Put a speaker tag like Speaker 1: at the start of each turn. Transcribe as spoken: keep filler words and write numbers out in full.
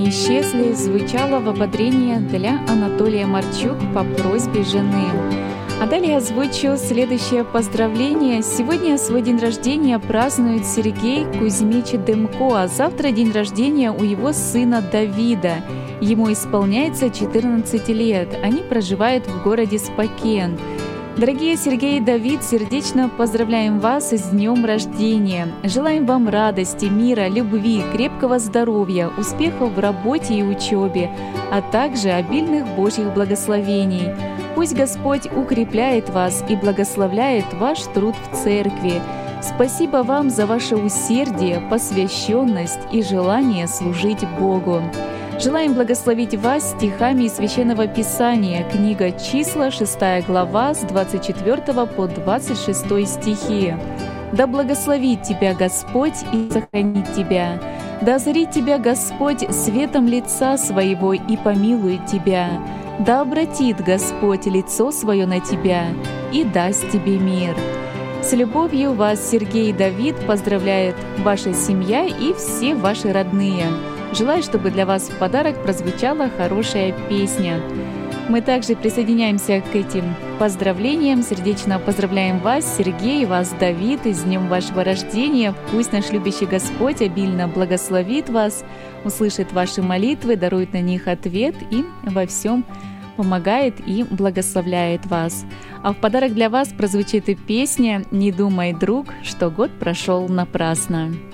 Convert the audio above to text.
Speaker 1: исчезли» звучало в ободрение для Анатолия Марчук по просьбе жены. А далее озвучу следующее поздравление. Сегодня свой день рождения празднует Сергей Кузьмич Демко, а завтра день рождения у его сына Давида. Ему исполняется четырнадцать лет. Они проживают в городе Спокен. Дорогие Сергей и Давид, сердечно поздравляем вас с днем рождения. Желаем вам радости, мира, любви, крепкого здоровья, успехов в работе и учебе, а также обильных Божьих благословений. Пусть Господь укрепляет вас и благословляет ваш труд в церкви. Спасибо вам за ваше усердие, посвященность и желание служить Богу. Желаем благословить вас стихами из Священного Писания, книга «Числа», шестая глава, с двадцать четвёртого по двадцать шестой стихи. «Да благословит тебя Господь и сохранит тебя. Да озарит тебя Господь светом лица своего и помилует тебя. Да обратит Господь лицо свое на тебя и даст тебе мир». С любовью вас, Сергей и Давид, поздравляет ваша семья и все ваши родные. Желаю, чтобы для вас в подарок прозвучала хорошая песня. Мы также присоединяемся к этим поздравлениям. Сердечно поздравляем вас, Сергей, и вас, Давид, с днем вашего рождения. Пусть наш любящий Господь обильно благословит вас, услышит ваши молитвы, дарует на них ответ и во всем помогает и благословляет вас. А в подарок для вас прозвучит и песня «Не думай, друг, что год прошел напрасно».